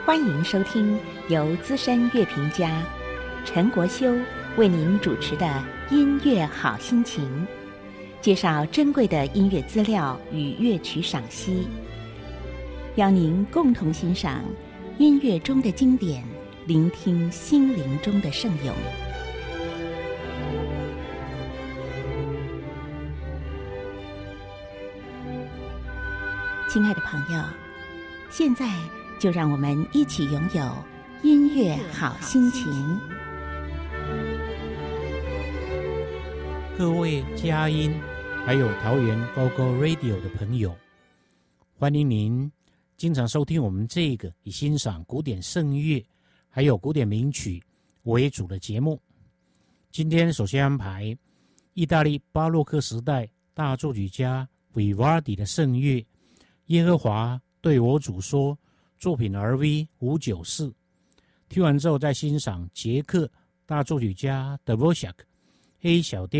欢迎收听由资深乐评家陈国修为您主持的《音乐好心情》，介绍珍贵的音乐资料与乐曲赏析，邀您共同欣赏音乐中的经典，聆听心灵中的圣咏。亲爱的朋友，现在就让我们一起拥有音乐好心情。 各位佳音还有桃园 GoGo Radio 的朋友，欢迎您经常收听我们这个以欣赏古典圣乐还有古典名曲为主的节目。今天首先安排意大利巴洛克时代大作曲家维瓦第的圣乐耶和华对我主说作品 RV594， 听完之后再欣赏捷克大作曲家德沃夏克 A 小调